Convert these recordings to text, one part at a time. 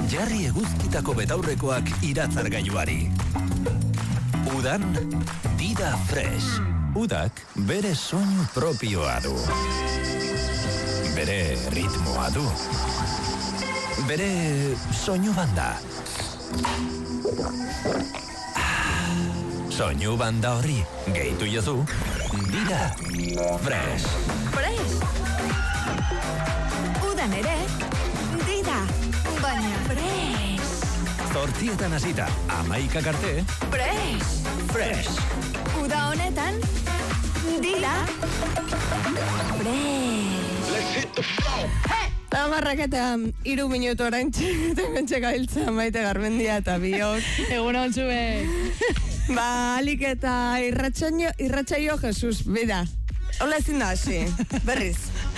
Jarri eguzkitako betaurrekoak iratzargailuari. Udan, Dida Fresh. Udak bere soinu propioa du. Bere ritmoa du. Bere soinu banda. Soinu banda horri gehitu jozu Dida Fresh. Fresh. Udan ere, Dida, baina fresh. 8 hasita, 11 arte. Fresh. Fresh. Uda honetan, Dida Fresh. Let's hit the floor. Tamarrak eta 3 minutu oraintxe gabiltza Maite Garmendia eta biok. Egun hon zuen. Alik eta irratsaio Jesus, bida. Hola ezin da hasi, berriz.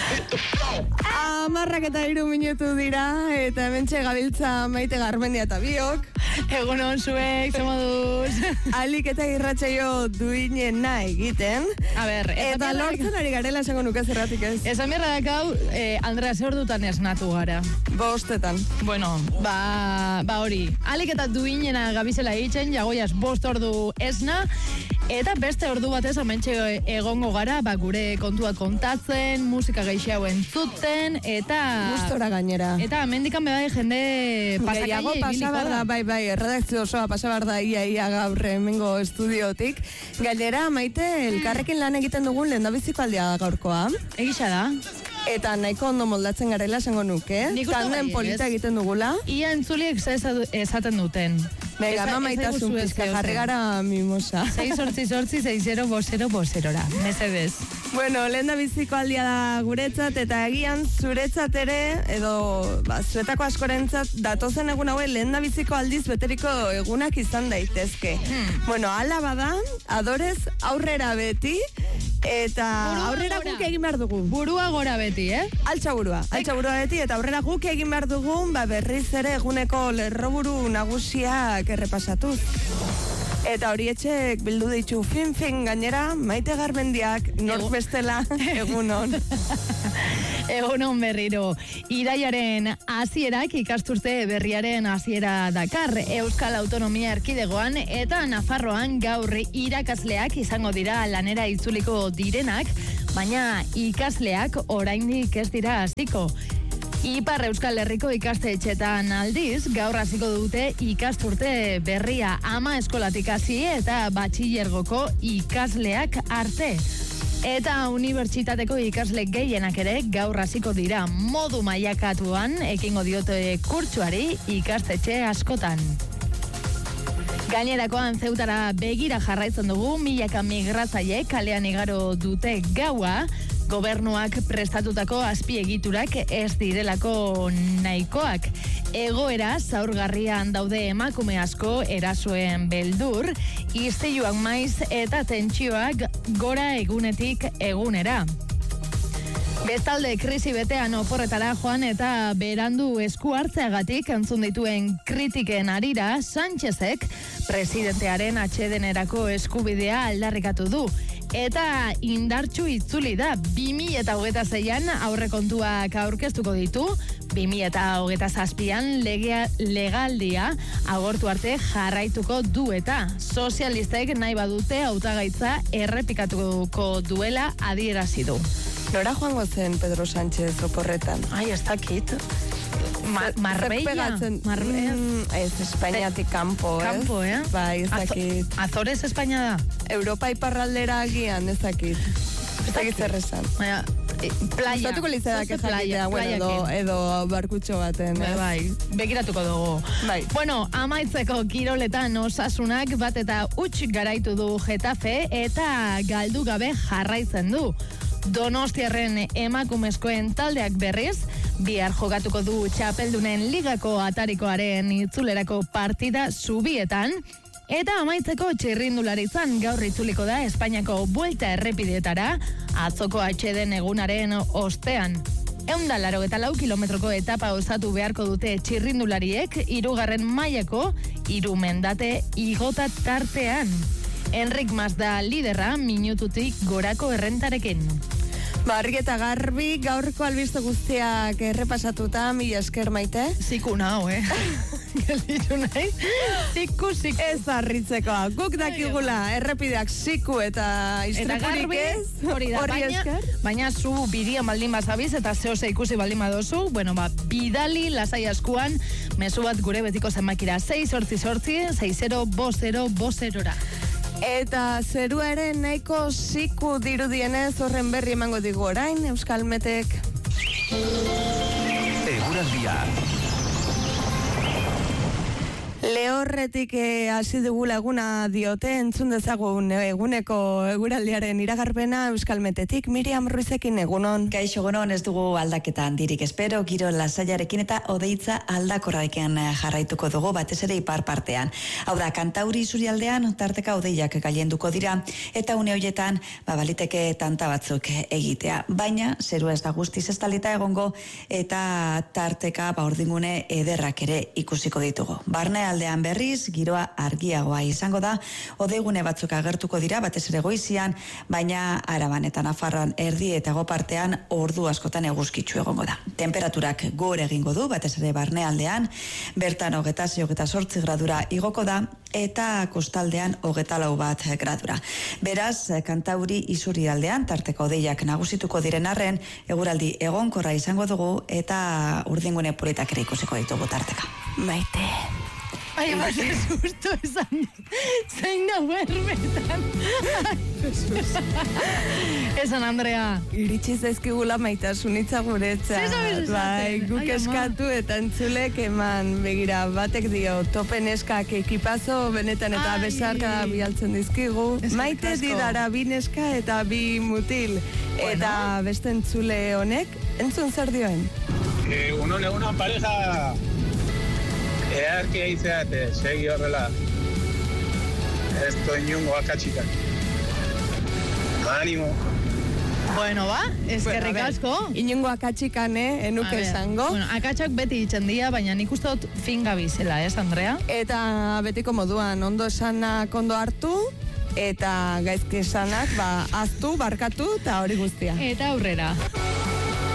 10 eta 3 minutu dira, eta hementxe gabiltza Maite Garmendia eta biok. Egun hon zuek, ze moduz. Alik eta irratsaio duinena egiten. A ber, eta lortzen ari garela esango nuke zerratik ez. Esan berra dakau, Andrea, ze ordutan esnatu gara? 5:00. Bueno, ba hori. Alik eta duinena gabizela egiten, jagoiaz 5 ordu esna, eta beste ordu batez hementxe egongo gara, gure kontua kontatzen, musika gehiago entzuten, eta... Gustora gainera. Eta mendikan bebai jende pasakaile ibiliko da. Bai, erredakzio osoa pasabar da ia gaur hemengo estudiotik. Gainera, Maite, elkarrekin lan egiten dugun lehendabiziko aldia gaurkoa. Egisa da. Eta nahiko ondo moldatzen garela esango nuke. Tanden polita egiten dugula. Ia entzuliek esaten duten. Venga, Maitasun pizka, jarri gara mimosa. 688-60-00-ra. Mesedez. Bueno, lehendabiziko aldia da guretzat, eta agian zuretzat ere, edo zuetako askorentzat, datozen egun haue lehendabiziko aldiz beteriko egunak izan daitezke. Bueno, ala bada, adorez aurrera beti, eta aurrera guk egin behar dugu. Burua gora beti, Altxa burua beti, eta aurrera guk egin behar dugu, berriz ere eguneko lerroburu nagusiak errepasatuz. Eta hori etxek bildu ditu fin gainera, Maite Garmendiak nork bestela egunon. Egunon berriro. Iraiaren hasierak ikasturte berriaren hasiera dakar Euskal Autonomia Erkidegoan eta Nafarroan gaur irakasleak izango dira lanera itzuliko direnak, baina ikasleak oraindik ez dira hasiko. Ipar Euskal Herriko ikastetxetan aldiz, gaur hasiko dute ikasturte berria 10 eskolatik hasi eta batxilergoko ikasleak arte. Eta unibertsitateko ikasle gehienak ere gaur hasiko dira modu mailakatuan ekingo diote kurtsuari ikastetxe askotan. Gainerakoan Zeutara begira jarraitzen dugu, milaka migratzaile kalean igaro dute gaua, gobernuak prestatutako azpiegiturak ez direlako nahikoak. Egoera zaurgarrian daude emakume asko erasoen beldur, istiluak maiz eta tentsioak gora egunetik egunera. Bestalde, krisi betean oporretara joan eta berandu esku hartzeagatik entzun dituen kritiken harira, Sánchezek presidentearen atsedenerako eskubidea aldarrikatu du. Eta indartsu itzuli da, 2026an aurrekontuak aurkeztuko ditu, 2027an legaldia agortu arte jarraituko du eta sozialistek nahi badute hautagaitza errepikatuko duela adierazi du. Nora joango zen Pedro Sánchez oporretan? Ai, ez dakit. Marbella? Ez, Espainiatik kanpo, ez? Kanpo, Bai, ez dakit. Azores Espainia da? Europa iparraldera agian, ez dakit. Ez dakit zer esan. Playa. Gustatuko lizadak jakitea, bueno, edo barkutxo baten. Bai, begiratuko dugu. Bai. Bueno, amaitzeko kiroletan Osasunak bat eta huts garaitu du Getafe eta galdu gabe jarraitzen du. Donostiarren emakumezkoen taldeak berriz, bihar jokatuko du txapeldunen ligako atarikoaren itzulerako partida Zubietan, eta amaitzeko txirrindularitzan gaur itzuliko da Espainiako buelta errepideetara, atzoko atxeden egunaren ostean. 184 kilometroko etapa osatu beharko dute txirrindulariek 3. mailako 3 mendate igota tartean. Enrik Mazda liderra minututik gorako errentarekin. Argi eta garbi, gaurko albiste guztiak errepasatuta, mila esker Maite. Ziku nao, Gelditu nahi. Ziku. Ez harritzekoa. Guk dakigula, errepideak ziku eta istripurik ez. Hori da, baina zu bidian baldin bazabiz eta zehose ikusi baldin badozu, bueno, bidali lasai askuan, mezu bat gure betiko zenbakira 688-605050-ra. Eta zerua ere nahiko ziku dirudienez horren berri emango digu orain, Euskalmetek. Eguraldia. Lehorretik hasi dugula eguna diote, entzun dezagun eguneko eguraldiaren iragarpena Euskalmetetik. Miriam Ruizekin egunon. Kaixo egunon, ez dugu aldaketa handirik espero, giro lasaiarekin eta odeitza aldakorrarekin jarraituko dugu, batez ere ipar partean. Hau da, Kantauri isurialdean tarteka odeiak gailenduko dira, eta une horietan baliteke tanta batzuk egitea. Baina, zerua ez da guztiz estalita egongo, eta tarteka ordingune ederrak ere ikusiko ditugu. Barne aldean berriz, giroa argiagoa izango da, odeigune batzuk agertuko dira, batez ere goizian, baina Araban eta Nafarroan erdi eta gopartean ordu askotan eguzkitsu egongo da. Temperaturak gora egingo du, batez ere barne aldean, bertan 26-28 gradura igoko da, eta kostaldean 24 gradura. Beraz, Kantauri isuri aldean, tarteko odeiak nagusituko diren arren, eguraldi egonkorra izango dugu, eta urdingune politak ere ikusiko ditugu tarteka. Maite. Ai, susto esan. Zein da berbetan. Esan, Andrea. Iritsi zaizkigula maitasunitza guretzat. Bai, guk eskatu eta entzulek eman begira batek dio topen eskak ekipazo benetan eta besarka bialtzen dizkigu. Maite didara bi neska eta bi mutil. Eta beste entzule honek, entzun zer dioen? Egunon pareja earkia izeat, segi horrela. Ez to inungo akatsikan. Animo. Bueno, eskerrik asko. Inungo akatsikan, enuke esango. Bueno, akatsak beti ditzen dira, baina nik uste dut fin gabizela, Andrea? Eta betiko moduan, ondo esanak ondo hartu, eta gaizki esanak, aztu, barkatu, eta hori guztia. Eta aurrera.